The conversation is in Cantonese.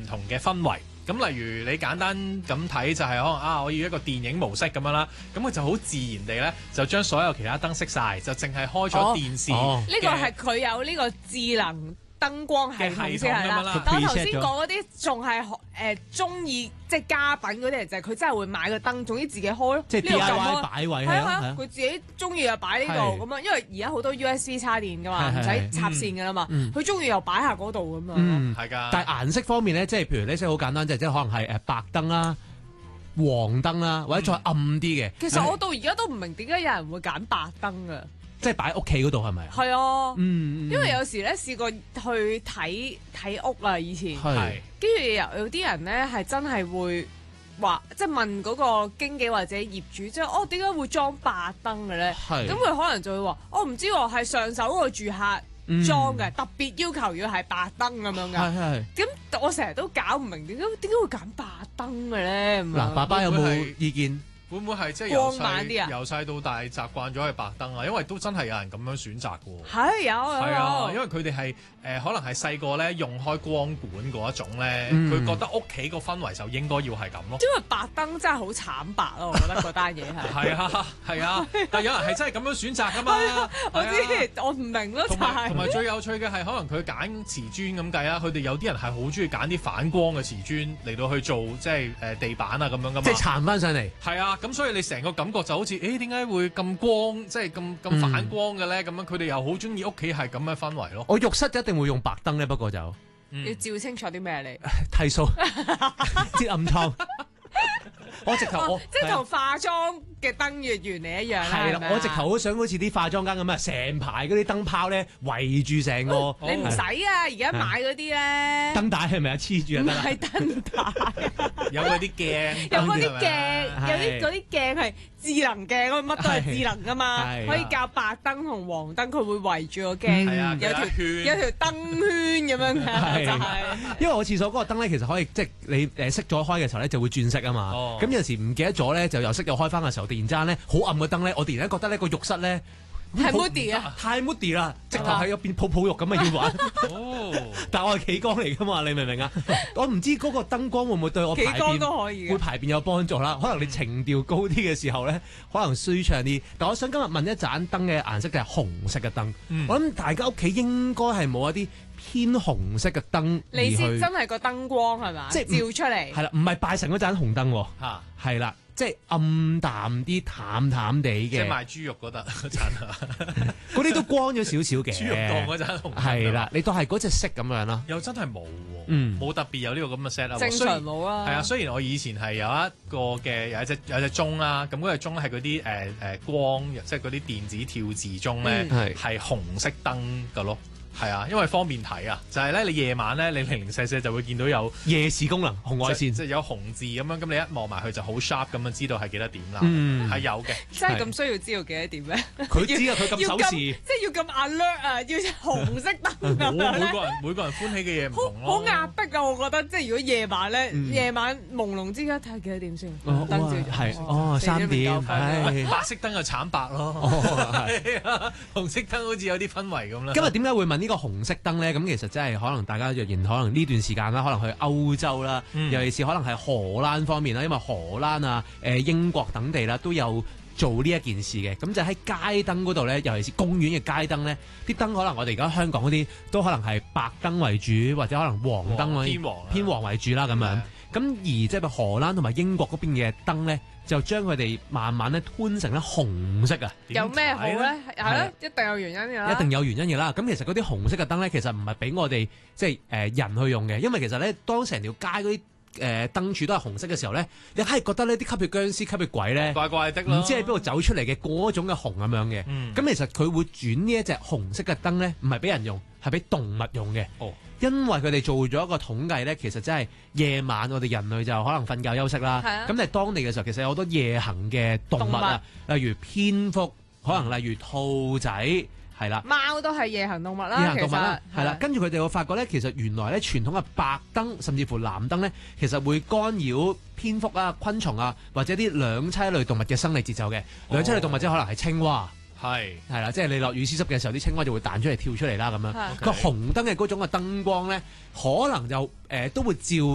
同嘅氛圍。咁例如你簡單咁睇就係可能我要一個電影模式咁樣啦，咁佢就好自然地咧就將所有其他燈熄晒，就淨係開咗電視。 呢個係佢有呢個智能燈光系統先係啦。但我頭先講嗰啲仲係中意即係家品嗰啲人，就係佢真係會買個燈，總之自己開咯。 即係 DIY 擺位係啊， 佢自己中意就擺呢度咁樣，因為而家好多 USB 插電噶嘛，唔使插線噶啦嘛，佢中意又擺下嗰度咁樣。 係㗎。 但係顏色方面咧，即係譬如呢啲好簡單，即係可能係白燈啦、黃燈啦，或者再暗啲嘅。 其實我到而家都唔明點解有人會揀白燈㗎。 即係擺屋企嗰度係咪？ 係啊，因為有時咧試過去睇屋啊，以前，跟住有啲人咧係真係會話，即係問嗰個經紀或者業主，即係點解會裝白燈嘅咧？咁佢可能就會話，唔知喎，係上手嗰個住客裝嘅，特別要求要係白燈咁樣㗎。咁我成日都搞唔明點解會揀白燈嘅咧？ 嗱，爸爸有冇意見？ 會唔會係即係由細到大習慣咗係白燈啊？因為都真係有人咁樣選擇嘅喎。 係有。係啊，因為佢哋係可能係細個咧用開光管嗰一種咧，佢覺得屋企個氛圍就應該要係咁咯。 因為白燈真係好慘白咯，我覺得嗰單嘢係。 係啊，但有人係真係咁樣選擇㗎嘛。 我知，我唔明咯， 同埋最有趣嘅係，可能佢揀瓷磚咁計啊，佢哋有啲人係好中意揀啲反光嘅瓷磚嚟到去做即係地板啊咁樣㗎嘛。 即係撐翻上嚟。 係啊。咁所以你成個感覺就好似，點解會咁光，即係咁反光嘅咧？咁樣佢哋又好中意屋企係咁嘅氛圍咯。 我浴室一定會用白燈咧，不過就要照清楚啲咩你？ 剃鬚、擠暗瘡。我直頭即係同化妝嘅燈原理一樣啦。 係啦，我直頭好想好似啲化妝間咁啊，成排嗰啲燈泡咧圍住成個。 你唔使啊，而家買嗰啲咧。 燈帶係咪啊？黐住啊？ 唔係燈帶， 有嗰啲鏡， 有嗰啲鏡，有啲鏡係智能鏡，乜都係智能噶嘛，可以較白燈同黃燈，佢會圍住個鏡，有條燈圈咁樣嘅，就係。 因為我廁所嗰個燈咧，其實可以即係你熄咗開嘅時候咧，就會轉色啊嘛。咁有時唔記得咗咧，就又熄又開翻嘅時候，突然之間咧好暗嘅燈咧，我突然間覺得呢個浴室咧太 moody 啊， 太 moody 啦，直頭喺入邊泡泡浴咁啊要玩。但係我係企缸嚟噶嘛，你明唔明啊？我唔知嗰個燈光會唔會對我排便都可以會排便有幫助啦。可能你情調高啲嘅時候咧，可能舒暢啲。但我想今日問一盞燈嘅顏色就係紅色嘅燈。我諗大家屋企應該係冇一啲偏紅色嘅燈。 你先真係個燈光係嘛？即係照出嚟。係啦，唔係拜神嗰盞紅燈喎。係啦。即係暗淡啲、淡淡地嘅， 即係賣豬肉嗰陣啊， 嗰啲都光咗少少嘅。豬肉檔嗰陣紅係啦，你當係嗰隻色咁樣啦。 又真係冇喎，冇特別有呢個咁嘅 set 啊。 正常冇啊。 係啊，雖然我以前係有一個嘅有隻鐘啦，咁嗰隻鐘係嗰啲光，即係嗰啲電子跳字鐘咧，係紅色燈㗎咯。係啊，因為方便睇啊，就係咧你夜晚咧，你零零舍舍就會見到有夜視功能，紅外線， 即係有紅字咁樣，咁你一望埋去就好 sharp 咁樣知道係幾多點啦，係有嘅。 真係咁需要知道幾多點咩？ 佢知啊，佢咁手視， 即係要咁 alert 啊，要紅色燈啊！ 每個人歡喜嘅嘢唔同咯。 好壓迫啊！我覺得，即係如果夜晚咧，夜晚朦朧之間睇下幾多點先，燈照咗係3點， 白色燈就慘白咯，紅色燈好似有啲氛圍咁啦。 今日點解會問呢個紅色燈咧？咁其實真係可能大家若然可能呢段時間啦，可能去歐洲啦，尤其是可能係荷蘭方面啦，因為荷蘭啊、英國等地啦都有做呢一件事嘅。咁就喺街燈嗰度咧，尤其是公園嘅街燈咧，啲燈可能我哋而家香港嗰啲都可能係白燈為主，或者可能黃燈偏黃為主啦咁樣。咁而即係荷蘭同埋英國嗰邊嘅燈咧，就將佢哋慢慢咧吞成咧紅色啊！ 有咩好咧？係咯，一定有原因㗎啦。 一定有原因嘅啦。咁其實嗰啲紅色嘅燈咧，其實唔係俾我哋即係人去用嘅，因為其實咧，當成條街嗰啲燈柱都係紅色嘅時候咧，你係覺得呢啲吸血僵屍、吸血鬼咧， 怪怪的咯， 唔知喺邊度走出嚟嘅嗰種嘅紅咁樣嘅。咁其實佢會轉呢一隻紅色嘅燈咧，唔係俾人用，係俾動物用嘅。因為佢哋做咗一個統計咧，其實真係夜晚我哋人類就可能瞓覺休息啦。咁但係當地嘅時候，其實有好多夜行嘅動物啊，例如蝙蝠，可能例如兔仔，係啦。 貓都係夜行動物啦。 夜行動物啦，係啦。跟住佢哋會發覺咧，其實原來咧傳統嘅白燈，甚至乎藍燈咧，其實會干擾蝙蝠啊、昆蟲啊，或者啲兩棲類動物嘅生理節奏嘅。兩棲類動物即係可能係青蛙。係啦，即係你落雨絲濕嘅時候，啲青蛙就會彈出嚟跳出嚟啦咁樣。個紅燈嘅嗰種嘅燈光咧，可能就都會照